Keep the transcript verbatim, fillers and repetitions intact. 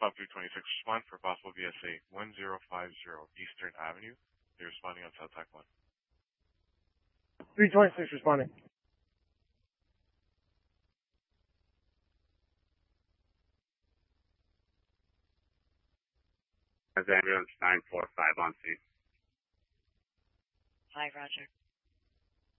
Bob three twenty-six respond for possible V S A one zero five zero Eastern Avenue. They're responding on South Tac one. three twenty-six responding. As ambulance nine four five on scene. Hi, Roger.